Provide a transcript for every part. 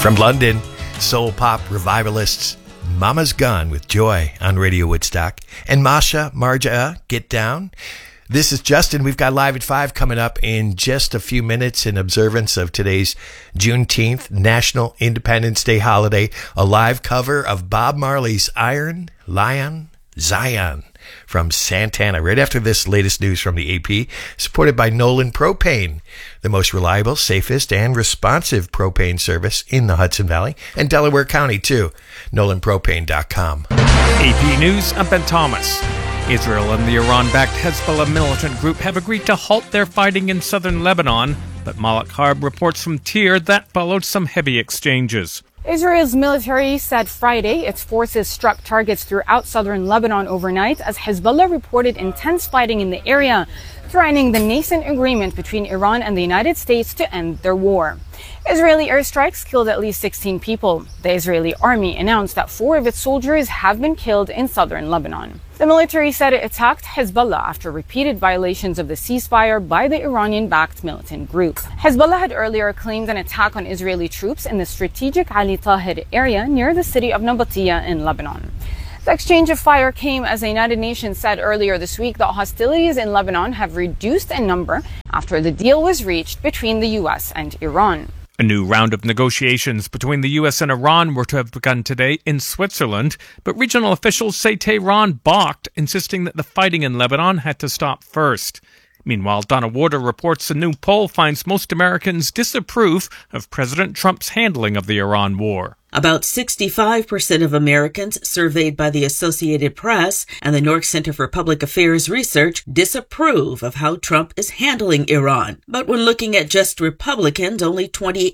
From London, soul pop revivalists Mama's Gun with Joy on Radio Woodstock, and Marja, Get Down. This is Justin. We've got Live at 5 coming up in just a few minutes in observance of today's Juneteenth National Independence Day holiday. A live cover of Bob Marley's Iron Lion Zion from Santana, right after this latest news from the AP, supported by Nolan Propane, the most reliable, safest, and responsive propane service in the Hudson Valley and Delaware County, too. NolanPropane.com. AP News, I'm Ben Thomas. Israel and the Iran-backed Hezbollah militant group have agreed to halt their fighting in southern Lebanon, but Malak Harb reports from Tyre that followed some heavy exchanges. Israel's military said Friday its forces struck targets throughout southern Lebanon overnight as Hezbollah reported intense fighting in the area, threatening the nascent agreement between Iran and the United States to end their war. Israeli airstrikes killed at least 16 people. The Israeli army announced that 4 of its soldiers have been killed in southern Lebanon. The military said it attacked Hezbollah after repeated violations of the ceasefire by the Iranian-backed militant group. Hezbollah had earlier claimed an attack on Israeli troops in the strategic Ali Tahir area near the city of Nabatea in Lebanon. The exchange of fire came as the United Nations said earlier this week that hostilities in Lebanon have reduced in number after the deal was reached between the U.S. and Iran. A new round of negotiations between the U.S. and Iran were to have begun today in Switzerland, but regional officials say Tehran balked, insisting that the fighting in Lebanon had to stop first. Meanwhile, Donna Warder reports a new poll finds most Americans disapprove of President Trump's handling of the Iran war. About 65% of Americans surveyed by the Associated Press and the New York Center for Public Affairs Research disapprove of how Trump is handling Iran. But when looking at just Republicans, only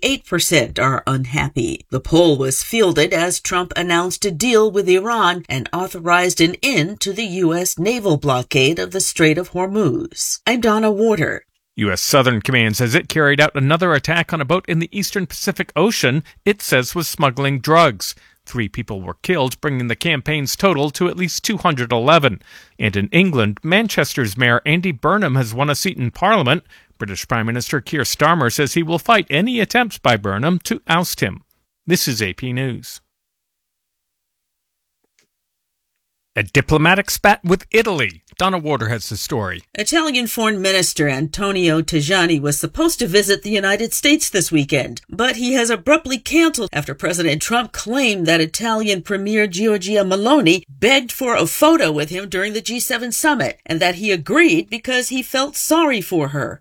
28% are unhappy. The poll was fielded as Trump announced a deal with Iran and authorized an end to the U.S. naval blockade of the Strait of Hormuz. I'm Donna Warder. U.S. Southern Command says it carried out another attack on a boat in the eastern Pacific Ocean it says was smuggling drugs. 3 people were killed, bringing the campaign's total to at least 211. And in England, Manchester's Mayor Andy Burnham has won a seat in Parliament. British Prime Minister Keir Starmer says he will fight any attempts by Burnham to oust him. This is AP News. A diplomatic spat with Italy. Donna Warder has the story. Italian Foreign Minister Antonio Tajani was supposed to visit the United States this weekend, but he has abruptly canceled after President Trump claimed that Italian Premier Giorgia Meloni begged for a photo with him during the G7 summit, and that he agreed because he felt sorry for her.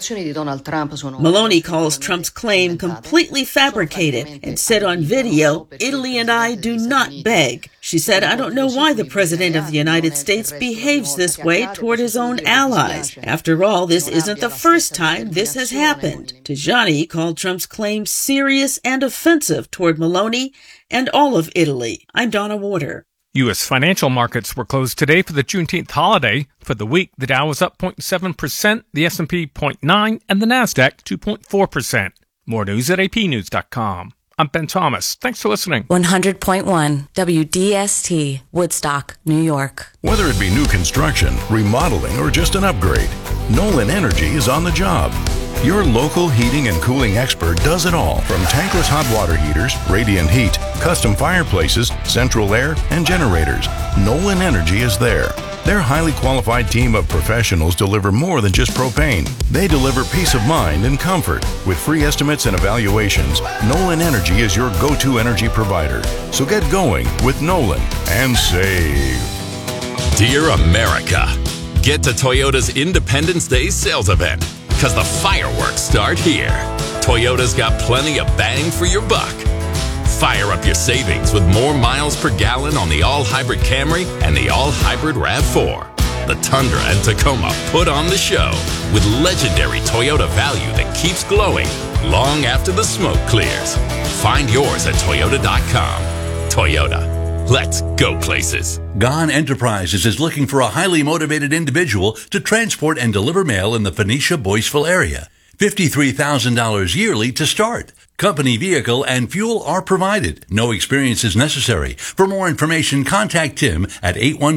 Meloni calls Trump's claim completely fabricated and said on video, "Italy and I do not beg." She said, "I don't know why the President of the United States behaves this way toward his own allies. After all, this isn't the first time this has happened." Tajani called Trump's claim serious and offensive toward Meloni and all of Italy. I'm Donna Warder. U.S. financial markets were closed today for the Juneteenth holiday. For the week, the Dow was up 0.7%, the S&P 0.9%, and the Nasdaq 2.4%. More news at apnews.com. I'm Ben Thomas. Thanks for listening. 100.1 WDST, Woodstock, New York. Whether it be new construction, remodeling, or just an upgrade, Nolan Energy is on the job. Your local heating and cooling expert does it all, from tankless hot water heaters, radiant heat, custom fireplaces, central air, and generators. Nolan Energy is there. Their highly qualified team of professionals deliver more than just propane. They deliver peace of mind and comfort. With free estimates and evaluations, Nolan Energy is your go-to energy provider. So get going with Nolan and save. Dear America, get to Toyota's Independence Day sales event, because the fireworks start here. Toyota's got plenty of bang for your buck. Fire up your savings with more miles per gallon on the all-hybrid Camry and the all-hybrid RAV4. The Tundra and Tacoma put on the show with legendary Toyota value that keeps glowing long after the smoke clears. Find yours at Toyota.com. Toyota. Let's go places. Gone Enterprises is looking for a highly motivated individual to transport and deliver mail in the Phoenicia-Boyceville area. $53,000 yearly to start. Company vehicle and fuel are provided. No experience is necessary. For more information, contact Tim at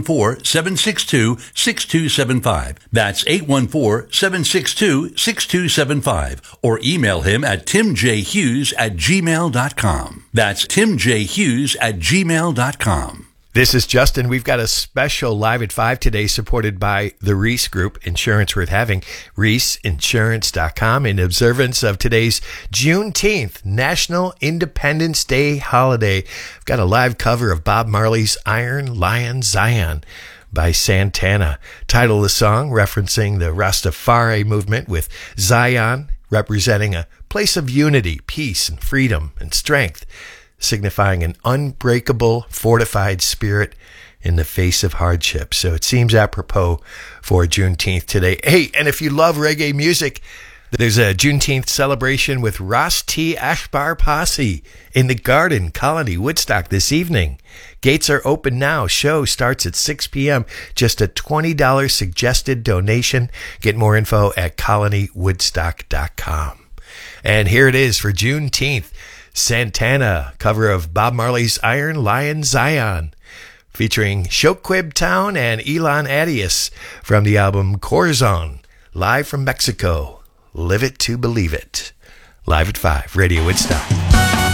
814-762-6275. That's 814-762-6275. Or email him at timjhughes@gmail.com. That's timjhughes@gmail.com. This is Justin. We've got a special Live at 5 today supported by the Reese Group, Insurance Worth Having, ReeseInsurance.com, in observance of today's Juneteenth, National Independence Day holiday. I've got a live cover of Bob Marley's Iron Lion Zion by Santana. Title of the song referencing the Rastafari movement, with Zion representing a place of unity, peace, and freedom and strength, signifying an unbreakable, fortified spirit in the face of hardship. So it seems apropos for Juneteenth today. Hey, and if you love reggae music, there's a Juneteenth celebration with Ross T. Ashbar Posse in the Garden, Colony, Woodstock this evening. Gates are open now. Show starts at 6 p.m. Just a $20 suggested donation. Get more info at colonywoodstock.com. And here it is for Juneteenth. Santana, cover of Bob Marley's Iron Lion Zion, featuring Shoquib Town and Elon Adius from the album Corazon, live from Mexico. Live it to believe it. Live at 5, Radio Woodstock.